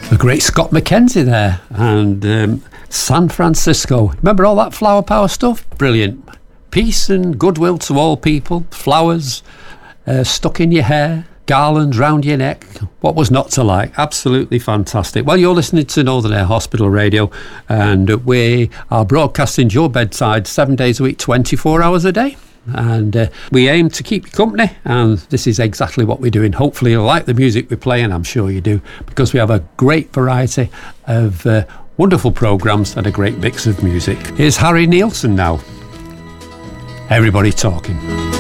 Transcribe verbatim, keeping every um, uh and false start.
The great Scott McKenzie there, and um, San Francisco. Remember all that flower power stuff? Brilliant. Peace and goodwill to all people, flowers uh, stuck in your hair, garlands round your neck. What was not to like? Absolutely fantastic. Well, you're listening to Northern Air Hospital Radio, and we are broadcasting your bedside seven days a week, twenty-four hours a day. And uh, we aim to keep you company, and this is exactly what we're doing. Hopefully you like the music we play, and I'm sure you do, because we have a great variety of uh, wonderful programmes and a great mix of music. Here's Harry Nilsson now. Everybody Talking.